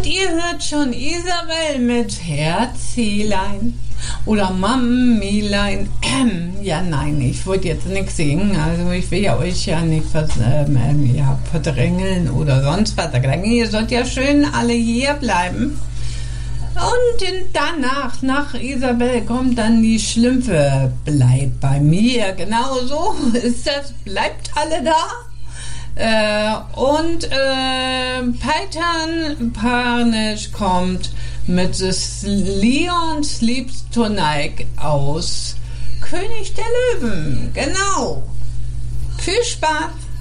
Und ihr hört schon Isabel mit Herzelein oder Mamilein. Ja, nein, ich wollte jetzt nichts singen. Also ich will ja euch ja nicht verdrängeln oder sonst was. Ihr sollt ja schön alle hier bleiben. Und danach, nach Isabel, kommt dann die Schlümpfe. Bleibt bei mir. Genau so ist das. Bleibt alle da. Peitan Parnisch kommt mit des Leons Sleeps Tonight aus König der Löwen. Genau. Viel Spaß.